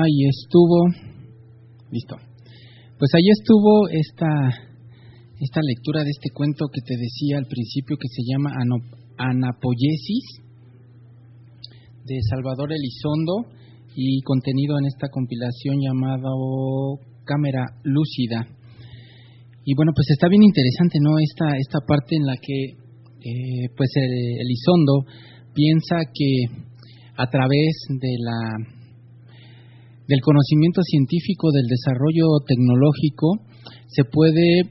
ahí estuvo. Listo. Pues ahí estuvo esta lectura de este cuento que te decía al principio, que se llama Anapoyesis, de Salvador Elizondo, y contenido en esta compilación llamada Cámara Lúcida. Y bueno, pues está bien interesante, ¿no? Esta parte en la que pues Elizondo piensa que a través del conocimiento científico, del desarrollo tecnológico, se puede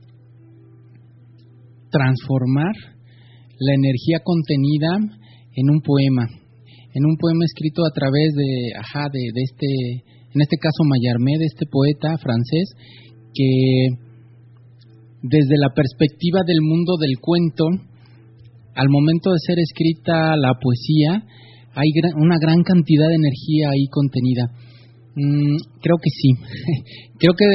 transformar la energía contenida en un poema escrito a través de este, en este caso Mallarmé, de este poeta francés, que desde la perspectiva del mundo del cuento, al momento de ser escrita la poesía, hay una gran cantidad de energía ahí contenida. Creo que sí. Creo que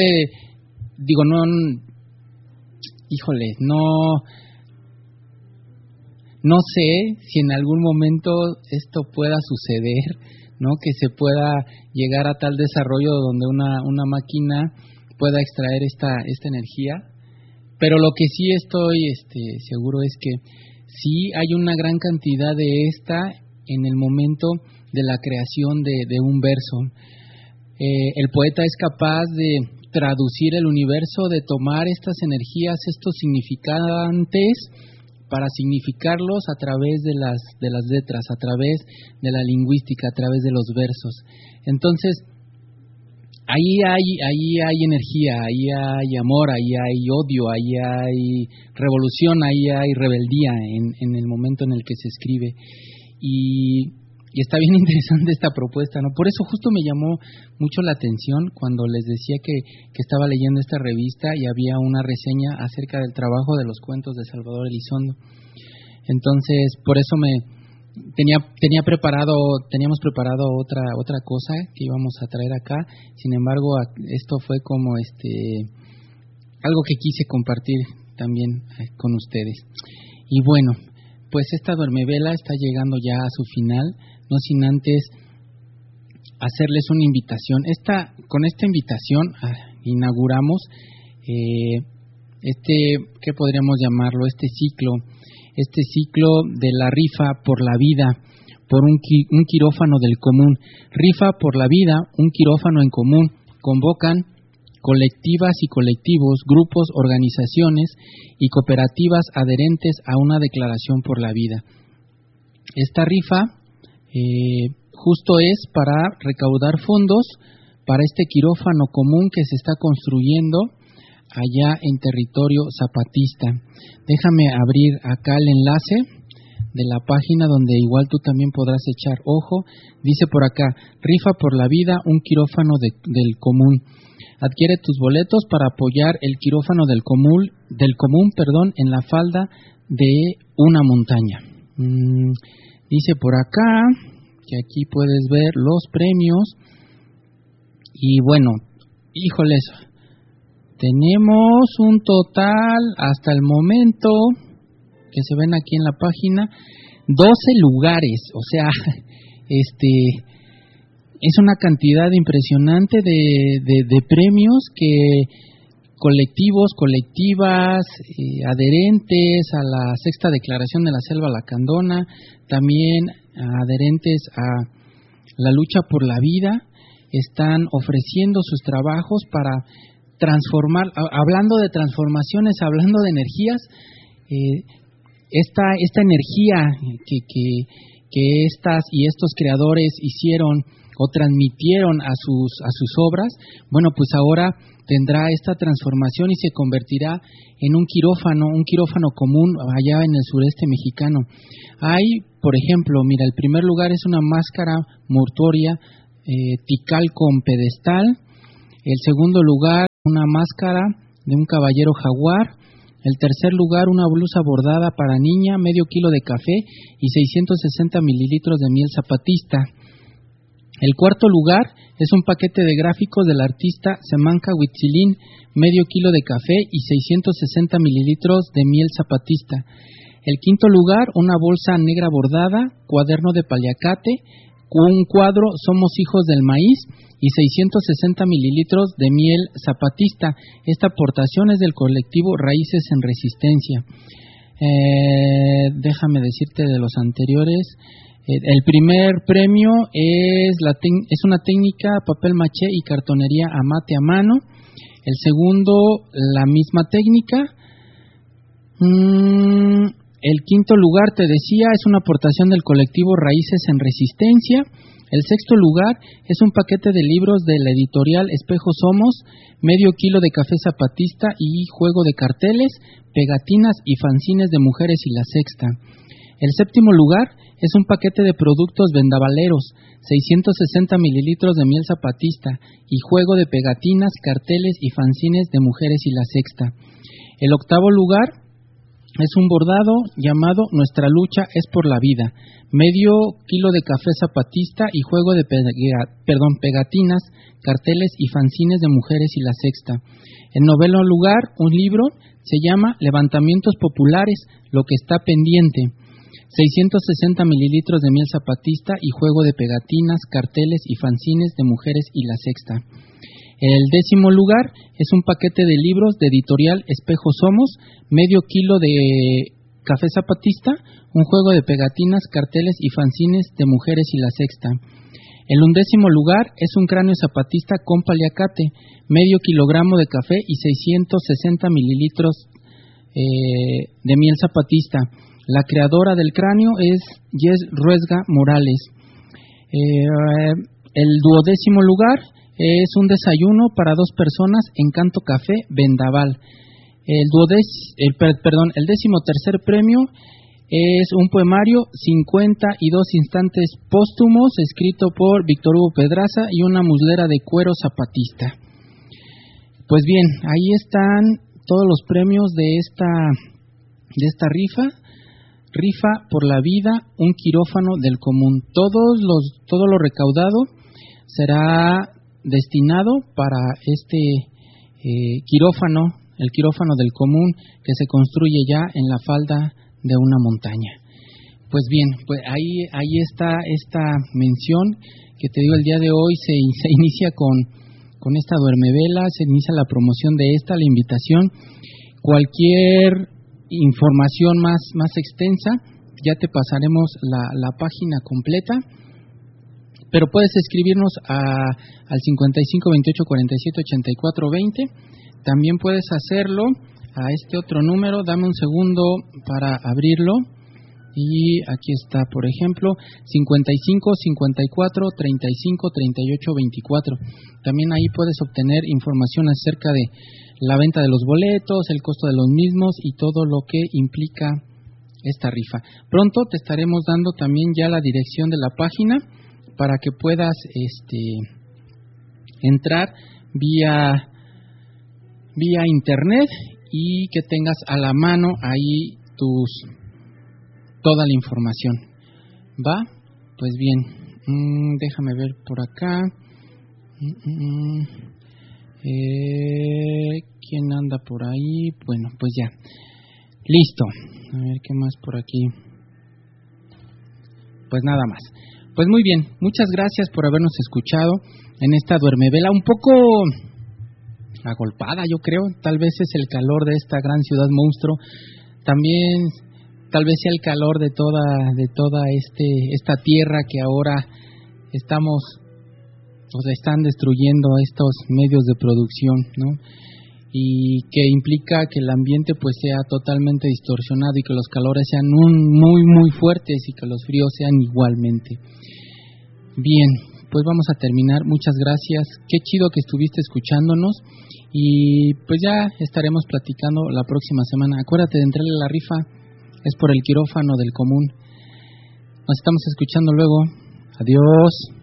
no sé si en algún momento esto pueda suceder, ¿no? Que se pueda llegar a tal desarrollo donde una máquina pueda extraer esta energía. Pero lo que sí estoy seguro es que sí hay una gran cantidad de esta en el momento de la creación de un verso. El poeta es capaz de traducir el universo, de tomar estas energías, estos significantes, para significarlos a través de las letras, a través de la lingüística, a través de los versos. Entonces, ahí hay energía, ahí hay amor, ahí hay odio, ahí hay revolución, ahí hay rebeldía en el momento en el que se escribe. Y está bien interesante esta propuesta, ¿no? Por eso justo me llamó mucho la atención cuando les decía que estaba leyendo esta revista y había una reseña acerca del trabajo de los cuentos de Salvador Elizondo. Entonces, por eso teníamos preparado otra cosa que íbamos a traer acá. Sin embargo, esto fue como algo que quise compartir también con ustedes. Y bueno, pues esta duermevela está llegando ya a su final, no sin antes hacerles una invitación. Con esta invitación inauguramos ¿qué podríamos llamarlo? Este ciclo de la rifa por la vida, por un quirófano del común. Rifa por la vida, un quirófano en común. Convocan colectivas y colectivos, grupos, organizaciones y cooperativas adherentes a una declaración por la vida. Esta rifa justo es para recaudar fondos para este quirófano común que se está construyendo allá en territorio zapatista. Déjame abrir acá el enlace de la página donde igual tú también podrás echar ojo. Dice por acá: rifa por la vida, un quirófano del común. Adquiere tus boletos para apoyar el quirófano del común, en la falda de una montaña. Dice por acá que aquí puedes ver los premios. Y bueno, híjoles, tenemos un total hasta el momento que se ven aquí en la página, 12 lugares. O sea, es una cantidad impresionante de premios que colectivos, colectivas, adherentes a la sexta declaración de la Selva Lacandona, también adherentes a la lucha por la vida, están ofreciendo sus trabajos para transformar. Hablando de transformaciones, hablando de energías, esta energía que estas y estos creadores hicieron o transmitieron a sus obras, bueno, pues ahora tendrá esta transformación y se convertirá en un quirófano común allá en el sureste mexicano. Hay, por ejemplo, mira, el primer lugar es una máscara mortuoria tical con pedestal. El segundo lugar, una máscara de un caballero jaguar. El tercer lugar, una blusa bordada para niña, medio kilo de café y 660 mililitros de miel zapatista. El cuarto lugar es un paquete de gráficos del artista Semanca Huitzilín, medio kilo de café y 660 mililitros de miel zapatista. El quinto lugar, una bolsa negra bordada, cuaderno de paliacate, un cuadro Somos Hijos del Maíz y 660 mililitros de miel zapatista. Esta aportación es del colectivo Raíces en Resistencia. Déjame decirte de los anteriores. El primer premio es una técnica papel maché y cartonería a mate a mano. El segundo, la misma técnica. El quinto lugar, te decía, es una aportación del colectivo Raíces en Resistencia. El sexto lugar es un paquete de libros de la editorial Espejo Somos, medio kilo de café zapatista y juego de carteles, pegatinas y fanzines de Mujeres y La Sexta. El séptimo lugar es un paquete de productos vendavaleros, 660 mililitros de miel zapatista y juego de pegatinas, carteles y fanzines de Mujeres y La Sexta. El octavo lugar es un bordado llamado Nuestra lucha es por la vida, medio kilo de café zapatista y juego de pegatinas, carteles y fanzines de Mujeres y La Sexta. En noveno lugar, un libro se llama Levantamientos Populares, lo que está pendiente, 660 mililitros de miel zapatista y juego de pegatinas, carteles y fanzines de Mujeres y La Sexta. El décimo lugar es un paquete de libros de editorial Espejo Somos, medio kilo de café zapatista, un juego de pegatinas, carteles y fanzines de Mujeres y La Sexta. El undécimo lugar es un cráneo zapatista con paliacate, medio kilogramo de café y 660 mililitros de miel zapatista. La creadora del cráneo es Jess Ruesga Morales. El duodécimo lugar es un desayuno para 2 personas, Encanto Café, Vendaval. El décimo tercer premio es un poemario, 52 instantes póstumos, escrito por Víctor Hugo Pedraza y una muslera de cuero zapatista. Pues bien, ahí están todos los premios de esta rifa por la vida, un quirófano del común. Todo lo recaudado será destinado para este quirófano, el quirófano del común que se construye ya en la falda de una montaña. Pues bien, pues ahí está esta mención que te digo el día de hoy. Se inicia con esta duermevela, se inicia la promoción de la invitación. Cualquier información más extensa, ya te pasaremos la página completa, pero puedes escribirnos al 55 28 47 84 20. También puedes hacerlo a este otro número. Dame un segundo para abrirlo. Y aquí está, por ejemplo, 55 54 35 38 24. También ahí puedes obtener información acerca de la venta de los boletos, el costo de los mismos y todo lo que implica esta rifa. Pronto te estaremos dando también ya la dirección de la página para que puedas entrar vía internet y que tengas a la mano ahí toda la información. ¿Va? Pues bien, déjame ver por acá. ¿Quién anda por ahí? Bueno, pues ya. Listo. A ver, ¿qué más por aquí? Pues nada más. Pues muy bien, muchas gracias por habernos escuchado en esta duermevela un poco agolpada, yo creo. Tal vez es el calor de esta gran ciudad monstruo. También tal vez sea el calor de toda esta tierra que ahora están destruyendo estos medios de producción, ¿no? Y que implica que el ambiente pues sea totalmente distorsionado y que los calores sean muy muy fuertes y que los fríos sean igualmente. Bien, pues vamos a terminar. Muchas gracias. Qué chido que estuviste escuchándonos y pues ya estaremos platicando la próxima semana. Acuérdate de entrarle a la rifa, es por el quirófano del común. Nos estamos escuchando luego. Adiós.